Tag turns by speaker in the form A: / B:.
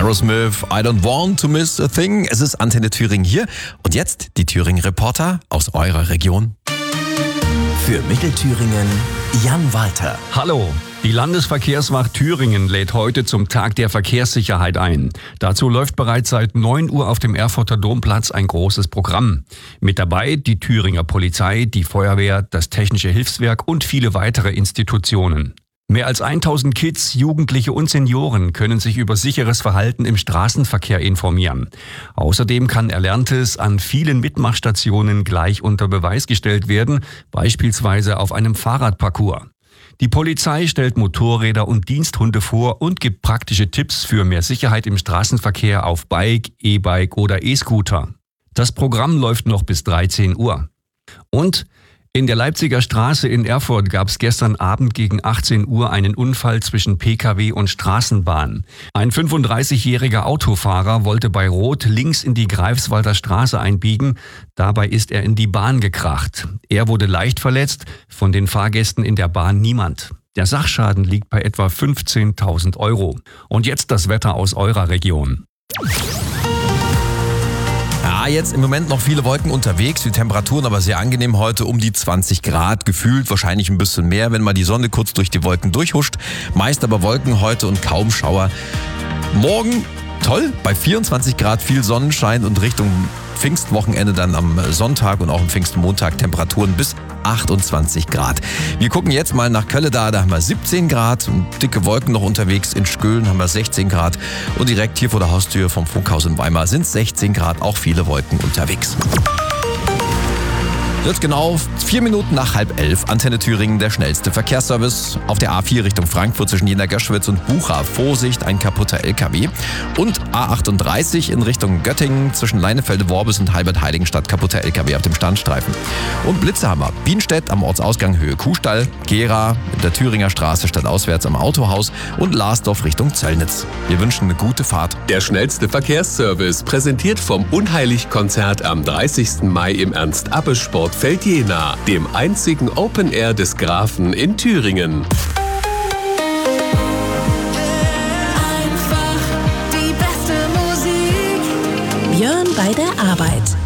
A: Aerosmith, I don't want to miss a thing. Es ist Antenne Thüringen hier. Und jetzt die Thüringen-Reporter aus eurer Region.
B: Für Mittelthüringen Jan Walter.
C: Hallo. Die Landesverkehrswacht Thüringen lädt heute zum Tag der Verkehrssicherheit ein. Dazu läuft bereits seit 9 Uhr auf dem Erfurter Domplatz ein großes Programm. Mit dabei die Thüringer Polizei, die Feuerwehr, das Technische Hilfswerk und viele weitere Institutionen. Mehr als 1000 Kids, Jugendliche und Senioren können sich über sicheres Verhalten im Straßenverkehr informieren. Außerdem kann Erlerntes an vielen Mitmachstationen gleich unter Beweis gestellt werden, beispielsweise auf einem Fahrradparcours. Die Polizei stellt Motorräder und Diensthunde vor und gibt praktische Tipps für mehr Sicherheit im Straßenverkehr auf Bike, E-Bike oder E-Scooter. Das Programm läuft noch bis 13 Uhr. Und in der Leipziger Straße in Erfurt gab es gestern Abend gegen 18 Uhr einen Unfall zwischen Pkw und Straßenbahn. Ein 35-jähriger Autofahrer wollte bei Rot links in die Greifswalder Straße einbiegen. Dabei ist er in die Bahn gekracht. Er wurde leicht verletzt, von den Fahrgästen in der Bahn niemand. Der Sachschaden liegt bei etwa 15.000 Euro. Und jetzt das Wetter aus eurer Region.
A: Ja, jetzt im Moment noch viele Wolken unterwegs, die Temperaturen aber sehr angenehm heute, um die 20 Grad, gefühlt wahrscheinlich ein bisschen mehr, wenn mal die Sonne kurz durch die Wolken durchhuscht. Meist aber Wolken heute und kaum Schauer. Morgen toll, bei 24 Grad viel Sonnenschein und Richtung Pfingstwochenende dann am Sonntag und auch am Pfingstmontag Temperaturen bis 28 Grad. Wir gucken jetzt mal nach Kölleda, da haben wir 17 Grad und dicke Wolken noch unterwegs. In Skölen haben wir 16 Grad und direkt hier vor der Haustür vom Funkhaus in Weimar sind 16 Grad, auch viele Wolken unterwegs. Jetzt genau 4 Minuten nach 10:30. Antenne Thüringen, der schnellste Verkehrsservice. Auf der A4 Richtung Frankfurt zwischen Jena-Göschwitz und Bucha. Vorsicht, ein kaputter LKW. Und A38 in Richtung Göttingen zwischen Leinefelde-Worbis und Halbert-Heiligenstadt. Kaputter LKW auf dem Standstreifen. Und Blitze haben wir. Bienstedt am Ortsausgang Höhe Kuhstall. Gera in der Thüringer Straße stadtauswärts am Autohaus. Und Larsdorf Richtung Zöllnitz. Wir wünschen eine gute Fahrt.
D: Der schnellste Verkehrsservice, präsentiert vom Unheilig-Konzert am 30. Mai im Ernst-Abbe-Sportfeld Jena, dem einzigen Open Air des Grafen in Thüringen.
E: Einfach die beste Musik. Björn bei der Arbeit.